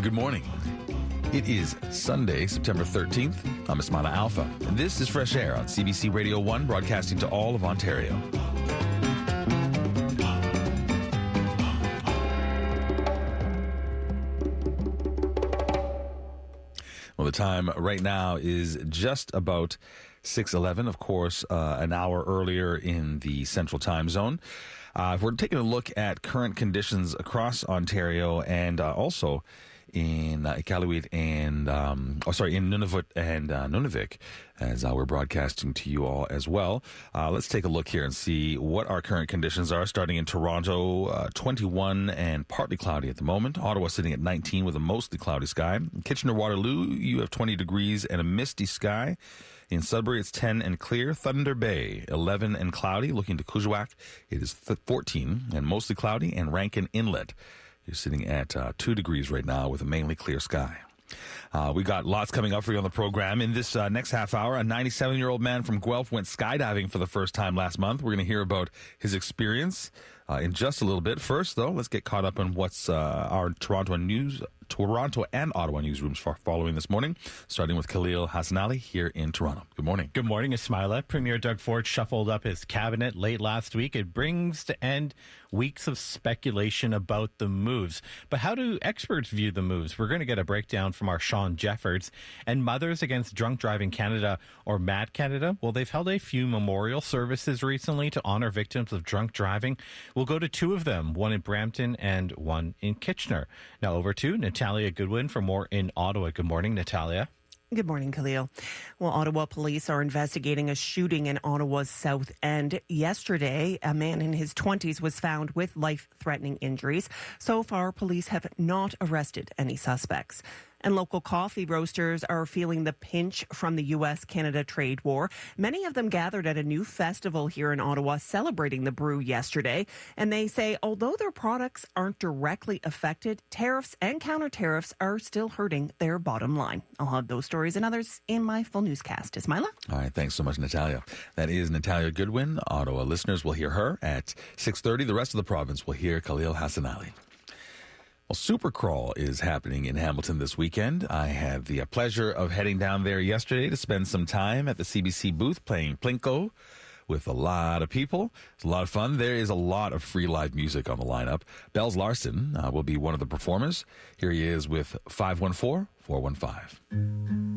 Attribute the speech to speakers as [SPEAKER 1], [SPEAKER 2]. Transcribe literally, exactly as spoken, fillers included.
[SPEAKER 1] good morning. It is Sunday, September thirteenth. I'm Ismaila Alpha, and this is Fresh Air on C B C Radio one, broadcasting to all of Ontario. Well, the time right now is just about six eleven, of course, uh, an hour earlier in the Central Time Zone. Uh, if we're taking a look at current conditions across Ontario and uh, also in uh, Iqaluit and, um, oh, sorry, in Nunavut and uh, Nunavik, as uh, we're broadcasting to you all as well. Uh, let's take a look here and see what our current conditions are. Starting in Toronto, uh, twenty-one and partly cloudy at the moment. Ottawa sitting at nineteen with a mostly cloudy sky. Kitchener-Waterloo, you have twenty degrees and a misty sky. In Sudbury, it's ten and clear. Thunder Bay, eleven and cloudy. Looking to Kuujjuaq, it is fourteen and mostly cloudy. And Rankin Inlet, you're sitting at uh, two degrees right now with a mainly clear sky. Uh, we got lots coming up for you on the program. In this uh, next half hour, a ninety-seven-year-old man from Guelph went skydiving for the first time last month. We're going to hear about his experience uh, in just a little bit. First, though, let's get caught up on what's uh, our Toronto news, Toronto and Ottawa newsrooms for following this morning, starting with Khalil Hassanali here in Toronto. Good morning.
[SPEAKER 2] Good morning, Ismaila. Premier Doug Ford shuffled up his cabinet late last week. It brings to end weeks of speculation about the moves. But how do experts view the moves? We're going to get a breakdown from our Sean Jeffords. And Mothers Against Drunk Driving Canada, or MAD Canada, well, they've held a few memorial services recently to honor victims of drunk driving. We'll go to two of them, one in Brampton and one in Kitchener. Now over to Natalia Goodwin for more in Ottawa. Good morning, Natalia.
[SPEAKER 3] Good morning, Khalil. Well, Ottawa police are investigating a shooting in Ottawa's South End. Yesterday, a man in his twenties was found with life-threatening injuries. So far, police have not arrested any suspects. And local coffee roasters are feeling the pinch from the U S Canada trade war. Many of them gathered at a new festival here in Ottawa celebrating the brew yesterday. And they say although their products aren't directly affected, tariffs and counter-tariffs are still hurting their bottom line. I'll have those stories and others in my full newscast. Ismaila?
[SPEAKER 1] All right, thanks so much, Natalia. That is Natalia Goodwin. Ottawa listeners will hear her at six thirty. The rest of the province will hear Khalil Hassanali. Well, Supercrawl is happening in Hamilton this weekend. I had the pleasure of heading down there yesterday to spend some time at the C B C booth playing Plinko with a lot of people. It's a lot of fun. There is a lot of free live music on the lineup. Bells Larson uh, will be one of the performers. Here he is with five one four, four one five.